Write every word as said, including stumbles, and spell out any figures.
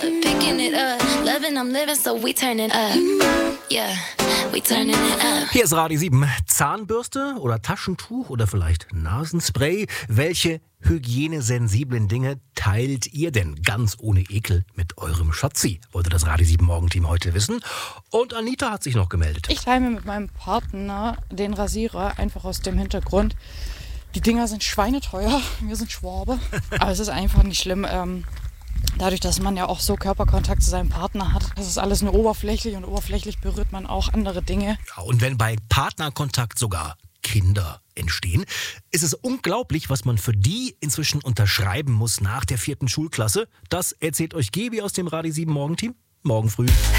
Picking it up, loving, I'm living, so we turning up. Yeah, we turning it up. Hier ist Radio sieben. Zahnbürste oder Taschentuch oder vielleicht Nasenspray? Welche hygienesensiblen Dinge teilt ihr denn ganz ohne Ekel mit eurem Schatzi? Wollte das Radio sieben Morgenteam heute wissen. Und Anita hat sich noch gemeldet. Ich teile mir mit meinem Partner den Rasierer einfach aus dem Hintergrund. Die Dinger sind schweineteuer, wir sind Schwabe. Aber es ist einfach nicht schlimm. Ähm, dadurch, dass man ja auch so Körperkontakt zu seinem Partner hat, das ist alles nur oberflächlich und oberflächlich berührt man auch andere Dinge. Ja, und wenn bei Partnerkontakt sogar Kinder entstehen, ist es unglaublich, was man für die inzwischen unterschreiben muss nach der vierten Schulklasse. Das erzählt euch Gebi aus dem Radio sieben Morgenteam morgen früh.